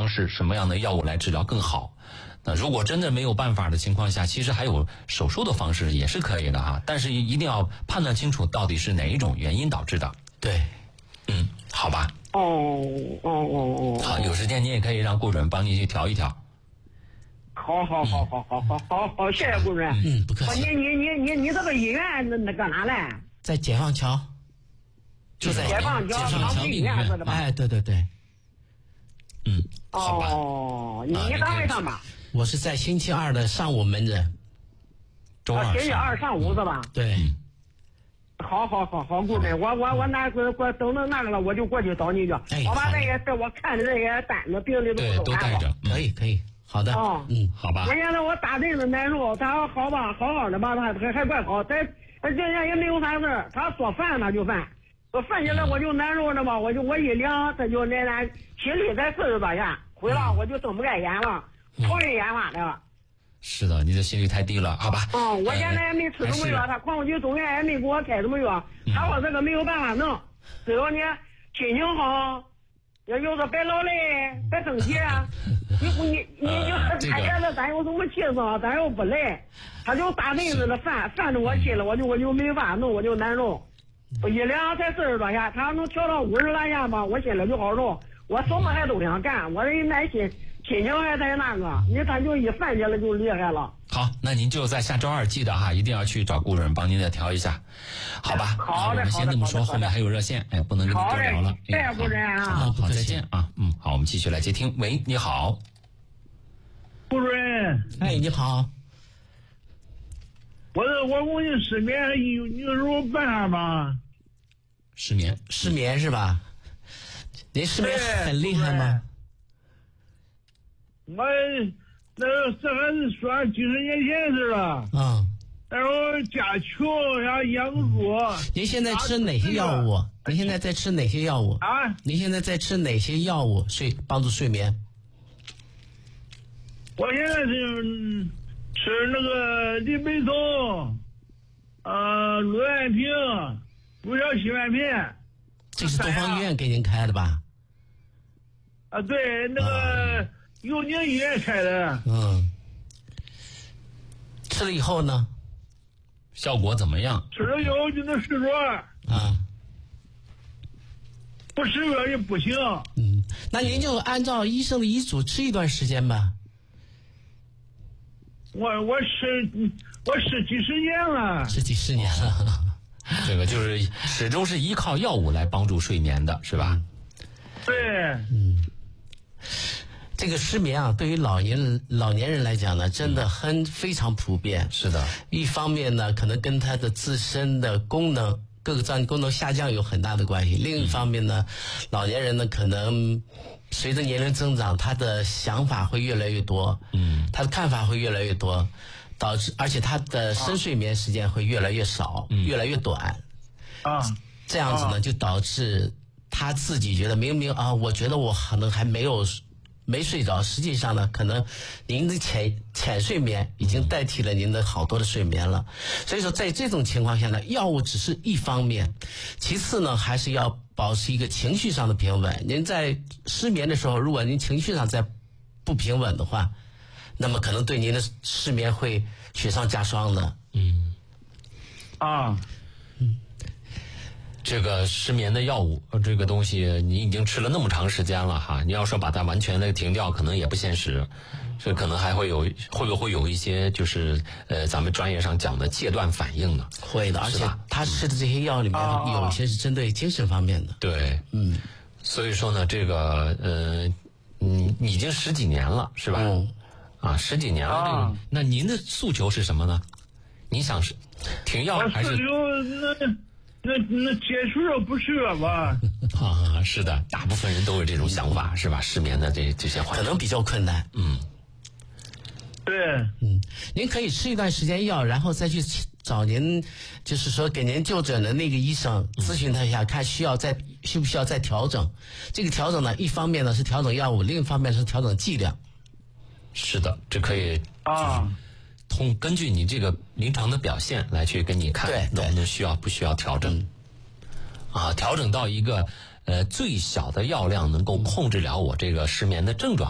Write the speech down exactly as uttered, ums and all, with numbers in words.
式，什么样的药物来治疗更好。那如果真的没有办法的情况下，其实还有手术的方式也是可以的哈，但是一定要判断清楚到底是哪一种原因导致的。 对， 嗯，好吧。 哦哦哦哦。 好，有时间你也可以让顾主任帮你去调一调。 好好好好好好好好，谢谢顾主任。 嗯，不客气。 你你你你你这个医院那那搁哪嘞？ 在解放桥，就在解放桥解放桥医院是的吧？ 哎，对对对。 嗯，好吧。 哦，你你单位上吧？ 我是在星期二的上午门诊。 周二。 星期二上午是吧？ 对。 好好好好，顾主任，我我我那个我等等那个了，我就过去找你去。 哎， 我把那个在我看的这些单子病历都都带着。 可以可以。好的， 哦， 嗯， 好吧。 我现在我打针子难受，他好吧，好好的吧，他还还怪好，他他这样也没有啥事儿，他说犯他就犯，我犯起来我就难受着嘛，我就我一量，他就那那心里才四十多下，回了我就睁不开眼了，头晕眼花的。 是的，你这心率太低了，好吧？ 嗯，我现在也没吃什么药，他矿物质中药也没给我开什么药，他说这个没有办法弄，只要你心情好。要有时别劳累，别生气啊！你你你你，他现在咱有什么气色，咱又不累，他就打针似的犯犯着我气了，我就我就没法弄，我就难受。我一量才四十多下，他能调到五十来下吧，我心里就好受，我什么还都想干，我这耐心心情还在那个，你他就一犯起来就厉害了。 好，那您就在下周二记得哈，一定要去找顾主任帮您再调一下，好吧？ 好的， 我们先这么说，后面还有热线，哎，不能跟你多聊了。 谢谢顾主任啊。 好，好，再见啊。嗯，好，我们继续来接听。喂，你好， 顾主任。 哎，你好。 我我估计失眠，有你有什么办法吗？ 失眠， 失眠是吧？您失眠很厉害吗？ 我那这还是说几十年前似的。 嗯。 那时候家穷，然后养猪。 您现在吃哪些药物？您现在在吃哪些药物？ 啊？ 您现在在吃哪些药物睡帮助睡眠？ 我现在是吃那个利贝松，呃，鲁安平，五小七万片。 这是东方医院给您开的吧？ 啊，对，那个永宁医院开的。 嗯。吃了以后呢？ 效果怎么样？ 吃了以后就能睡着。 啊。 不吃药也不行。 嗯，那您就按照医生的医嘱吃一段时间吧。 我我吃我吃几十年了。 吃几十年了。 这个就是始终是依靠药物来帮助睡眠的，是吧？ 对。 嗯。这个失眠啊，对于老年老年人来讲呢，真的很非常普遍。 是的， 一方面呢，可能跟他的自身的功能各个脏器功能下降有很大的关系；另一方面呢，老年人呢可能随着年龄增长，他的想法会越来越多，嗯，他的看法会越来越多，导致而且他的深睡眠时间会越来越少，嗯、越来越短。 啊， 这样子呢，就导致他自己觉得明明啊，我觉得我可能还没有。没睡着，实际上呢，可能您的浅浅睡眠已经代替了您的好多的睡眠了。所以说，在这种情况下呢，药物只是一方面，其次呢，还是要保持一个情绪上的平稳。您在失眠的时候，如果您情绪上再不平稳的话，那么可能对您的失眠会雪上加霜的。 嗯， 啊。 这个失眠的药物，这个东西你已经吃了那么长时间了哈，你要说把它完全的停掉，可能也不现实，这可能还会有会不会有一些就是呃咱们专业上讲的戒断反应呢？ 会的，而且他吃的这些药里面有一些是针对精神方面的。 对，嗯，所以说呢，这个呃，嗯，已经十几年了，是吧？嗯，啊，十几年了，这个，那您的诉求是什么呢？您想是停药还是？ 那那结束了不吃了吧？ 啊，是的，大部分人都有这种想法，是吧？失眠的这这些患者可能比较困难。 嗯， 对， 嗯，您可以吃一段时间药，然后再去找您，就是说给您就诊的那个医生咨询他一下，看需要再需不需要再调整。这个调整呢，一方面呢是调整药物，另一方面是调整剂量。 是的，这可以啊。 通根据你这个临床的表现来去跟你看，能不能需要不需要调整，啊，调整到一个呃最小的药量能够控制了我这个失眠的症状。